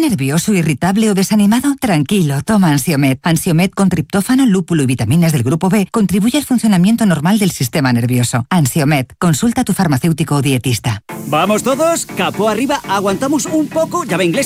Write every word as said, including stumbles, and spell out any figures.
nervioso, irritable o desanimado? Tranquilo, toma Ansiomed. Ansiomed con triptófano, lúpulo y vitaminas del grupo B contribuye al funcionamiento normal del sistema nervioso. Ansiomed, consulta a tu farmacéutico o dietista. ¿Vamos todos? Capó arriba, aguantamos un poco, llave inglesa.